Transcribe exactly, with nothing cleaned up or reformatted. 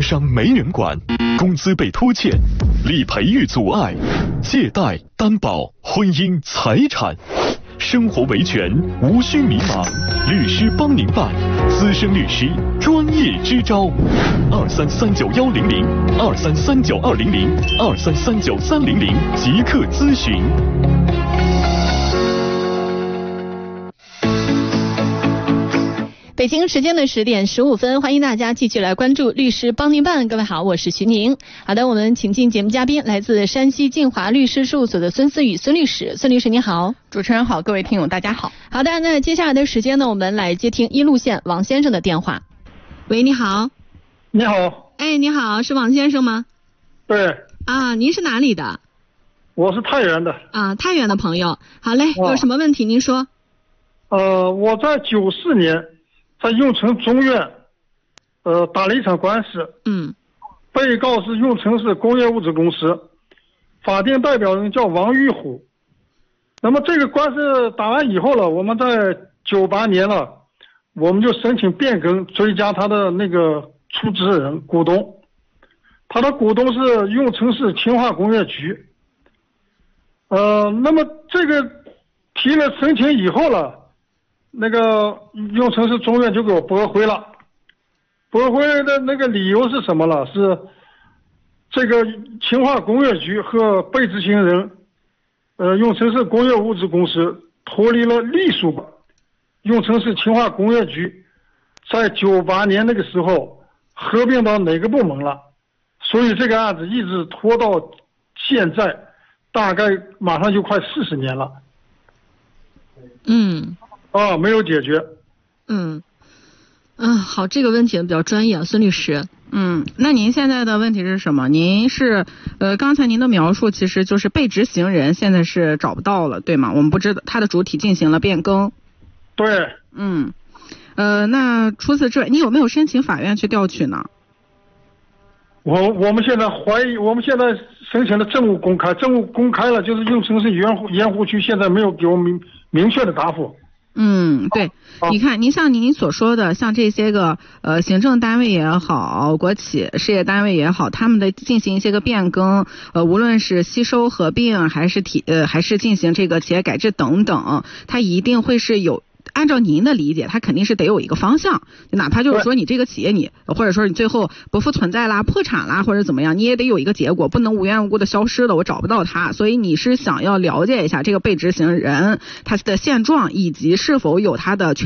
商没人管，工资被拖欠，理赔遇阻碍，借贷、担保、婚姻、财产，生活维权无需迷茫，律师帮您办，资深律师专业支招，二三三九幺零零，二三三九二零零，二三三九三零零，即刻咨询。 北京时间的十点十五分，欢迎大家继续来关注律师帮您办。各位好，我是徐宁。好的，我们请进节目嘉宾，来自山西晋华律师事务所的孙思雨孙律师。孙律师你好。 主持人好，各位听友大家好。 好的，那接下来的时间呢，我们来接听一路县王先生的电话。喂，你好。 你好。 哎，你好，是王先生吗？ 对。 啊，您是哪里的？ 我是太原的。 啊，太原的朋友。好嘞，有什么问题您说。 呃，我在九四年。在永城中院，呃，打了一场官司。 嗯。 被告是永城市工业物质公司，法定代表人叫王玉虎。那么这个官司打完以后了，我们在九八年了，我们就申请变更，追加他的那个出资人股东。他的股东是永城市氢化工业局。呃，那么这个提了申请以后了。那个永城市中院就给我驳回了，驳回的那个理由是什么了？是这个氢化工业局和被执行人，呃，永城市工业物质公司脱离了隶属永城市氢化工业局，在九八年那个时候合并到哪个部门了？所以这个案子一直拖到现在，大概马上就快四十年了。 嗯。 啊，没有解决。 嗯，嗯，好，这个问题比较专业，孙律师。 嗯，那您现在的问题是什么？您是呃，刚才您的描述其实就是被执行人现在是找不到了，对吗？我们不知道他的主体进行了变更。 对。 嗯，呃，那除此之外，你有没有申请法院去调取呢？ 我我们现在怀疑，我们现在申请了政务公开，政务公开了，就是永城市盐湖盐湖区现在没有给我们明确的答复。 嗯，对，你看，您像您所说的，像这些个呃行政单位也好，国企事业单位也好，他们的进行一些个变更，呃，无论是吸收合并，还是体呃，还是进行这个企业改制等等，它一定会是有。按照您的理解，它肯定是得有一个方向，哪怕就是说你这个企业你或者说你最后不复存在啦、破产啦或者怎么样，你也得有一个结果，不能无缘无故的消失了，我找不到它。所以你是想要了解一下这个被执行人他的现状，以及是否有他的权